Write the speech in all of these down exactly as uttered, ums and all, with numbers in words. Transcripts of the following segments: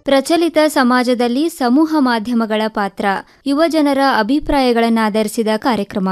ಪ್ರಚಲಿತ ಸಮಾಜದಲ್ಲಿ ಸಮೂಹ ಮಾಧ್ಯಮಗಳ ಪಾತ್ರ, ಯುವಜನರ ಅಭಿಪ್ರಾಯಗಳನ್ನಾಧರಿಸಿದ ಕಾರ್ಯಕ್ರಮ.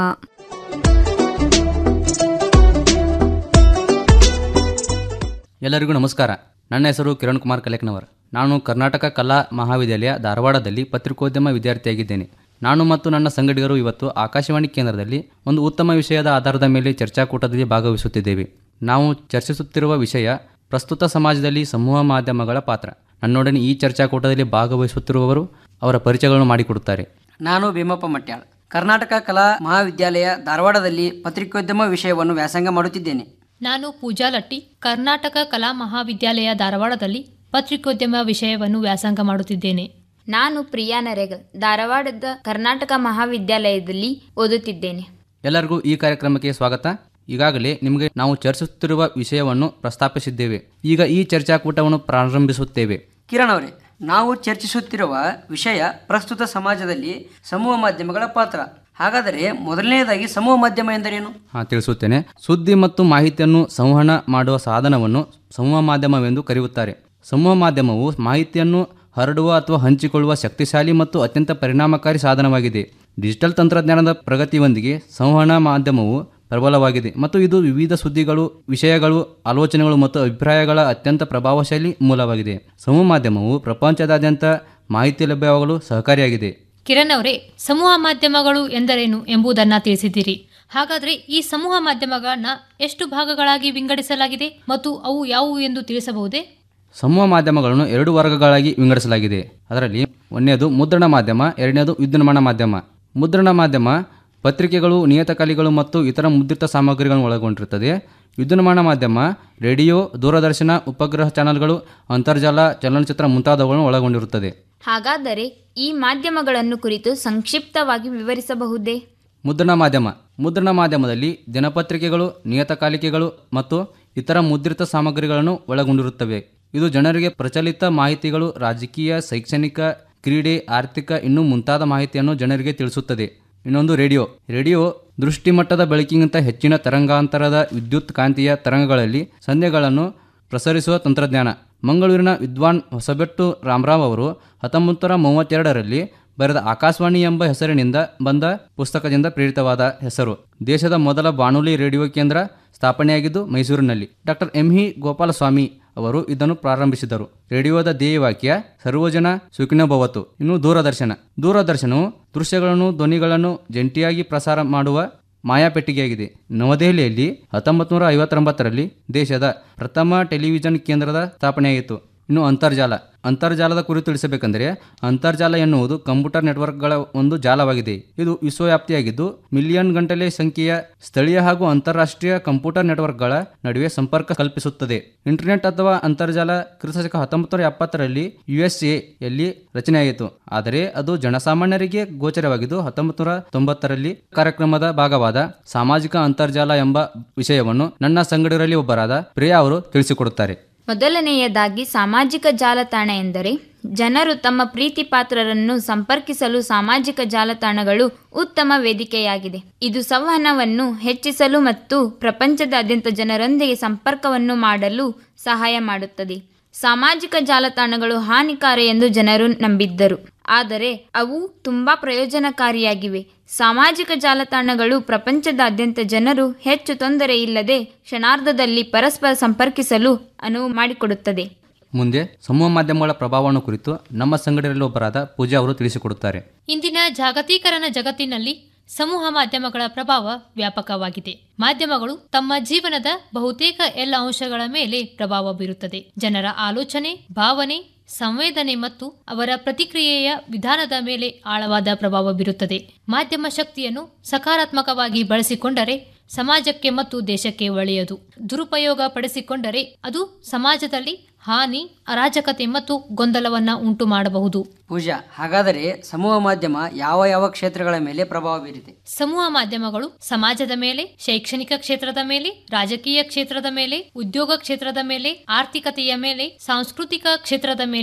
ಎಲ್ಲರಿಗೂ ನಮಸ್ಕಾರ. ನನ್ನ ಹೆಸರು ಕಿರಣ್ ಕುಮಾರ್ ಕಲೆಕ್ನವರ್. ನಾನು ಕರ್ನಾಟಕ ಕಲಾ ಮಹಾವಿದ್ಯಾಲಯ ಧಾರವಾಡದಲ್ಲಿ ಪತ್ರಿಕೋದ್ಯಮ ವಿದ್ಯಾರ್ಥಿಯಾಗಿದ್ದೇನೆ. ನಾನು ಮತ್ತು ನನ್ನ ಸಂಗಡಿಗರು ಇವತ್ತು ಆಕಾಶವಾಣಿ ಕೇಂದ್ರದಲ್ಲಿ ಒಂದು ಉತ್ತಮ ವಿಷಯದ ಆಧಾರದ ಮೇಲೆ ಚರ್ಚಾಕೂಟದಲ್ಲಿ ಭಾಗವಹಿಸುತ್ತಿದ್ದೇವೆ. ನಾವು ಚರ್ಚಿಸುತ್ತಿರುವ ವಿಷಯ ಪ್ರಸ್ತುತ ಸಮಾಜದಲ್ಲಿ ಸಮೂಹ ಮಾಧ್ಯಮಗಳ ಪಾತ್ರ. ನನ್ನೊಡನೆ ಈ ಚರ್ಚಾಕೂಟದಲ್ಲಿ ಭಾಗವಹಿಸುತ್ತಿರುವವರು ಅವರ ಪರಿಚಯಗಳನ್ನು ಮಾಡಿಕೊಡುತ್ತಾರೆ. ನಾನು ಭೀಮಪ್ಪ ಮಟ್ಯಾಳ್, ಕರ್ನಾಟಕ ಕಲಾ ಮಹಾವಿದ್ಯಾಲಯ ಧಾರವಾಡದಲ್ಲಿ ಪತ್ರಿಕೋದ್ಯಮ ವಿಷಯವನ್ನು ವ್ಯಾಸಂಗ ಮಾಡುತ್ತಿದ್ದೇನೆ. ನಾನು ಪೂಜಾ ಲಟ್ಟಿ, ಕರ್ನಾಟಕ ಕಲಾ ಮಹಾವಿದ್ಯಾಲಯ ಧಾರವಾಡದಲ್ಲಿ ಪತ್ರಿಕೋದ್ಯಮ ವಿಷಯವನ್ನು ವ್ಯಾಸಂಗ ಮಾಡುತ್ತಿದ್ದೇನೆ. ನಾನು ಪ್ರಿಯಾ ನರೇಗಲ್, ಧಾರವಾಡದ ಕರ್ನಾಟಕ ಮಹಾವಿದ್ಯಾಲಯದಲ್ಲಿ ಓದುತ್ತಿದ್ದೇನೆ. ಎಲ್ಲರಿಗೂ ಈ ಕಾರ್ಯಕ್ರಮಕ್ಕೆ ಸ್ವಾಗತ. ಈಗಾಗಲೇ ನಿಮಗೆ ನಾವು ಚರ್ಚಿಸುತ್ತಿರುವ ವಿಷಯವನ್ನು ಪ್ರಸ್ತಾಪಿಸಿದ್ದೇವೆ. ಈಗ ಈ ಚರ್ಚಾಕೂಟವನ್ನು ಪ್ರಾರಂಭಿಸುತ್ತೇವೆ. ಕಿರಣ್ ಅವರೇ, ನಾವು ಚರ್ಚಿಸುತ್ತಿರುವ ವಿಷಯ ಪ್ರಸ್ತುತ ಸಮಾಜದಲ್ಲಿ ಸಮೂಹ ಮಾಧ್ಯಮಗಳ ಪಾತ್ರ. ಹಾಗಾದರೆ ಮೊದಲನೆಯದಾಗಿ ಸಮೂಹ ಮಾಧ್ಯಮ ಎಂದರೇನು? ಹಾಂ, ತಿಳಿಸುತ್ತೇನೆ. ಸುದ್ದಿ ಮತ್ತು ಮಾಹಿತಿಯನ್ನು ಸಂವಹನ ಮಾಡುವ ಸಾಧನವನ್ನು ಸಮೂಹ ಮಾಧ್ಯಮವೆಂದು ಕರೆಯುತ್ತಾರೆ. ಸಮೂಹ ಮಾಧ್ಯಮವು ಮಾಹಿತಿಯನ್ನು ಹರಡುವ ಅಥವಾ ಹಂಚಿಕೊಳ್ಳುವ ಶಕ್ತಿಶಾಲಿ ಮತ್ತು ಅತ್ಯಂತ ಪರಿಣಾಮಕಾರಿ ಸಾಧನವಾಗಿದೆ. ಡಿಜಿಟಲ್ ತಂತ್ರಜ್ಞಾನದ ಪ್ರಗತಿಯೊಂದಿಗೆ ಸಂವಹನ ಮಾಧ್ಯಮವು ಪ್ರಬಲವಾಗಿದೆ ಮತ್ತು ಇದು ವಿವಿಧ ಸುದ್ದಿಗಳು, ವಿಷಯಗಳು, ಆಲೋಚನೆಗಳು ಮತ್ತು ಅಭಿಪ್ರಾಯಗಳ ಅತ್ಯಂತ ಪ್ರಭಾವಶಾಲಿ ಮೂಲವಾಗಿದೆ. ಸಮೂಹ ಮಾಧ್ಯಮವು ಪ್ರಪಂಚದಾದ್ಯಂತ ಮಾಹಿತಿ ಲಭ್ಯವಾಗಲು ಸಹಕಾರಿಯಾಗಿದೆ. ಕಿರಣ್ ಅವರೇ, ಸಮೂಹ ಮಾಧ್ಯಮಗಳು ಎಂದರೇನು ಎಂಬುದನ್ನು ತಿಳಿಸಿದ್ದೀರಿ. ಹಾಗಾದರೆ ಈ ಸಮೂಹ ಮಾಧ್ಯಮಗಳನ್ನ ಎಷ್ಟು ಭಾಗಗಳಾಗಿ ವಿಂಗಡಿಸಲಾಗಿದೆ ಮತ್ತು ಅವು ಯಾವುವು ಎಂದು ತಿಳಿಸಬಹುದೇ? ಸಮೂಹ ಮಾಧ್ಯಮಗಳನ್ನು ಎರಡು ವರ್ಗಗಳಾಗಿ ವಿಂಗಡಿಸಲಾಗಿದೆ. ಅದರಲ್ಲಿ ಒಂದನೇದು ಮುದ್ರಣ ಮಾಧ್ಯಮ, ಎರಡನೇದು ವಿದ್ಯುನ್ಮಾನ ಮಾಧ್ಯಮ. ಮುದ್ರಣ ಮಾಧ್ಯಮ ಪತ್ರಿಕೆಗಳು, ನಿಯತಕಾಲಿಗಳು ಮತ್ತು ಇತರ ಮುದ್ರಿತ ಸಾಮಗ್ರಿಗಳನ್ನು ಒಳಗೊಂಡಿರುತ್ತದೆ. ವಿದ್ಯುನ್ಮಾನ ಮಾಧ್ಯಮ ರೇಡಿಯೋ, ದೂರದರ್ಶನ, ಉಪಗ್ರಹ ಚಾನೆಲ್ಗಳು, ಅಂತರ್ಜಾಲ, ಚಲನಚಿತ್ರ ಮುಂತಾದವುಗಳನ್ನು ಒಳಗೊಂಡಿರುತ್ತದೆ. ಹಾಗಾದರೆ ಈ ಮಾಧ್ಯಮಗಳನ್ನು ಕುರಿತು ಸಂಕ್ಷಿಪ್ತವಾಗಿ ವಿವರಿಸಬಹುದೇ? ಮುದ್ರಣ ಮಾಧ್ಯಮ ಮುದ್ರಣ ಮಾಧ್ಯಮದಲ್ಲಿ ದಿನಪತ್ರಿಕೆಗಳು, ನಿಯತಕಾಲಿಕೆಗಳು ಮತ್ತು ಇತರ ಮುದ್ರಿತ ಸಾಮಗ್ರಿಗಳನ್ನು ಒಳಗೊಂಡಿರುತ್ತವೆ. ಇದು ಜನರಿಗೆ ಪ್ರಚಲಿತ ಮಾಹಿತಿಗಳು, ರಾಜಕೀಯ, ಶೈಕ್ಷಣಿಕ, ಕ್ರೀಡೆ, ಆರ್ಥಿಕ ಇನ್ನೂ ಮುಂತಾದ ಮಾಹಿತಿಯನ್ನು ಜನರಿಗೆ ತಿಳಿಸುತ್ತದೆ. ಇನ್ನೊಂದು ರೇಡಿಯೋ. ರೇಡಿಯೋ ದೃಷ್ಟಿಮಟ್ಟದ ಬೆಳಕಿಗಿಂತ ಹೆಚ್ಚಿನ ತರಂಗಾಂತರದ ವಿದ್ಯುತ್ ಕಾಂತೀಯ ತರಂಗಗಳಲ್ಲಿ ಸಂದೇಶಗಳನ್ನು ಪ್ರಸರಿಸುವ ತಂತ್ರಜ್ಞಾನ. ಮಂಗಳೂರಿನ ವಿದ್ವಾನ್ ಹೊಸಬೆಟ್ಟು ರಾಮರಾವ್ ಅವರು ಹತ್ತೊಂಬತ್ತು ನೂರ ಮೂವತ್ತೆರಡರಲ್ಲಿ ಬರೆದ ಆಕಾಶವಾಣಿ ಎಂಬ ಹೆಸರಿನಿಂದ ಬಂದ ಪುಸ್ತಕದಿಂದ ಪ್ರೇರಿತವಾದ ಹೆಸರು. ದೇಶದ ಮೊದಲ ಬಾನುಲಿ ರೇಡಿಯೋ ಕೇಂದ್ರ ಸ್ಥಾಪನೆಯಾಗಿದ್ದು ಮೈಸೂರಿನಲ್ಲಿ. ಡಾಕ್ಟರ್ ಎಂ ಇ ಗೋಪಾಲಸ್ವಾಮಿ ಅವರು ಇದನ್ನು ಪ್ರಾರಂಭಿಸಿದರು. ರೇಡಿಯೋದ ಧ್ಯೇಯವಾಕ್ಯ ಸರ್ವಜನ ಸುಖಿನೋ ಭವತು. ಇನ್ನು ದೂರದರ್ಶನ. ದೂರದರ್ಶನವು ದೃಶ್ಯಗಳನ್ನು, ಧ್ವನಿಗಳನ್ನು ಜಂಟಿಯಾಗಿ ಪ್ರಸಾರ ಮಾಡುವ ಮಾಯಾಪೆಟ್ಟಿಗೆಯಾಗಿದೆ. ನವದೆಹಲಿಯಲ್ಲಿ ಹತ್ತೊಂಬತ್ತು ನೂರ ಐವತ್ತೊಂಬತ್ತರಲ್ಲಿ ದೇಶದ ಪ್ರಥಮ ಟೆಲಿವಿಷನ್ ಕೇಂದ್ರದ ಸ್ಥಾಪನೆಯಾಯಿತು. ಇನ್ನು ಅಂತರ್ಜಾಲ. ಅಂತರ್ಜಾಲದ ಕುರಿತು ತಿಳಿಸಬೇಕೆಂದರೆ, ಅಂತರ್ಜಾಲ ಎನ್ನುವುದು ಕಂಪ್ಯೂಟರ್ ನೆಟ್ವರ್ಕ್ಗಳ ಒಂದು ಜಾಲವಾಗಿದೆ. ಇದು ವಿಶ್ವವ್ಯಾಪ್ತಿಯಾಗಿದ್ದು ಮಿಲಿಯನ್ ಗಂಟಲೆ ಸಂಖ್ಯೆಯ ಸ್ಥಳೀಯ ಹಾಗೂ ಅಂತಾರಾಷ್ಟ್ರೀಯ ಕಂಪ್ಯೂಟರ್ ನೆಟ್ವರ್ಕ್ಗಳ ನಡುವೆ ಸಂಪರ್ಕ ಕಲ್ಪಿಸುತ್ತದೆ. ಇಂಟರ್ನೆಟ್ ಅಥವಾ ಅಂತರ್ಜಾಲ ಕ್ರಿಸ್ತಶಕ ಹತ್ತೊಂಬತ್ತು ನೂರ ಎಪ್ಪತ್ತರಲ್ಲಿ ಯು ಎಸ್ ಎ ಯಲ್ಲಿ ರಚನೆಯಾಯಿತು. ಆದರೆ ಅದು ಜನಸಾಮಾನ್ಯರಿಗೆ ಗೋಚರವಾಗಿದ್ದು ಹತ್ತೊಂಬತ್ತು ನೂರ ತೊಂಬತ್ತರಲ್ಲಿ ಕಾರ್ಯಕ್ರಮದ ಭಾಗವಾದ ಸಾಮಾಜಿಕ ಅಂತರ್ಜಾಲ ಎಂಬ ವಿಷಯವನ್ನು ನನ್ನ ಸಂಗಡಿಗರಲ್ಲಿ ಒಬ್ಬರಾದ ಪ್ರಿಯಾ ಅವರು ತಿಳಿಸಿಕೊಡುತ್ತಾರೆ. ಮೊದಲನೆಯದಾಗಿ ಸಾಮಾಜಿಕ ಜಾಲತಾಣ ಎಂದರೆ ಜನರು ತಮ್ಮ ಪ್ರೀತಿ ಪಾತ್ರರನ್ನು ಸಂಪರ್ಕಿಸಲು ಸಾಮಾಜಿಕ ಜಾಲತಾಣಗಳು ಉತ್ತಮ ವೇದಿಕೆಯಾಗಿದೆ. ಇದು ಸಂವಹನವನ್ನು ಹೆಚ್ಚಿಸಲು ಮತ್ತು ಪ್ರಪಂಚದಾದ್ಯಂತ ಜನರೊಂದಿಗೆ ಸಂಪರ್ಕವನ್ನು ಮಾಡಲು ಸಹಾಯ ಮಾಡುತ್ತದೆ. ಸಾಮಾಜಿಕ ಜಾಲತಾಣಗಳು ಹಾನಿಕಾರ ಎಂದು ಜನರು ನಂಬಿದ್ದರು, ಆದರೆ ಅವು ತುಂಬಾ ಪ್ರಯೋಜನಕಾರಿಯಾಗಿವೆ. ಸಾಮಾಜಿಕ ಜಾಲತಾಣಗಳು ಪ್ರಪಂಚದಾದ್ಯಂತ ಜನರು ಹೆಚ್ಚು ತೊಂದರೆ ಇಲ್ಲದೆ ಕ್ಷಣಾರ್ಧದಲ್ಲಿ ಪರಸ್ಪರ ಸಂಪರ್ಕಿಸಲು ಅನುವು ಮಾಡಿಕೊಡುತ್ತದೆ. ಮುಂದೆ ಸಮೂಹ ಮಾಧ್ಯಮಗಳ ಪ್ರಭಾವವನ್ನು ಕುರಿತು ನಮ್ಮ ಸಂಘಟನೆಯಲ್ಲಿ ಒಬ್ಬರಾದ ಪೂಜಾ ಅವರು ತಿಳಿಸಿಕೊಡುತ್ತಾರೆ. ಇಂದಿನ ಜಾಗತೀಕರಣ ಜಗತ್ತಿನಲ್ಲಿ ಸಮೂಹ ಮಾಧ್ಯಮಗಳ ಪ್ರಭಾವ ವ್ಯಾಪಕವಾಗಿದೆ. ಮಾಧ್ಯಮಗಳು ತಮ್ಮ ಜೀವನದ ಬಹುತೇಕ ಎಲ್ಲ ಅಂಶಗಳ ಮೇಲೆ ಪ್ರಭಾವ ಬೀರುತ್ತದೆ. ಜನರ ಆಲೋಚನೆ, ಭಾವನೆ, ಸಂವೇದನೆ ಮತ್ತು ಅವರ ಪ್ರತಿಕ್ರಿಯೆಯ ವಿಧಾನದ ಮೇಲೆ ಆಳವಾದ ಪ್ರಭಾವ ಬೀರುತ್ತದೆ. ಮಾಧ್ಯಮ ಶಕ್ತಿಯನ್ನು ಸಕಾರಾತ್ಮಕವಾಗಿ ಬಳಸಿಕೊಂಡರೆ ಸಮಾಜಕ್ಕೆ ಮತ್ತು ದೇಶಕ್ಕೆ ಒಳ್ಳೆಯದು. ದುರುಪಯೋಗ ಪಡಿಸಿಕೊಂಡರೆ ಅದು ಸಮಾಜದಲ್ಲಿ ಹಾನಿ, ಅರಾಜಕತೆ ಮತ್ತು ಗೊಂದಲವನ್ನ ಉಂಟು ಮಾಡಬಹುದು. ಪೂಜಾ, ಹಾಗಾದರೆ ಸಮೂಹ ಮಾಧ್ಯಮ ಯಾವ ಯಾವ ಕ್ಷೇತ್ರಗಳ ಮೇಲೆ ಪ್ರಭಾವ ಬೀರಿದೆ? ಸಮೂಹ ಮಾಧ್ಯಮಗಳು ಸಮಾಜದ ಮೇಲೆ, ಶೈಕ್ಷಣಿಕ ಕ್ಷೇತ್ರದ ಮೇಲೆ, ರಾಜಕೀಯ ಕ್ಷೇತ್ರದ ಮೇಲೆ, ಉದ್ಯೋಗ ಕ್ಷೇತ್ರದ ಮೇಲೆ, ಆರ್ಥಿಕತೆಯ ಮೇಲೆ, ಸಾಂಸ್ಕೃತಿಕ ಕ್ಷೇತ್ರದ ಮೇಲೆ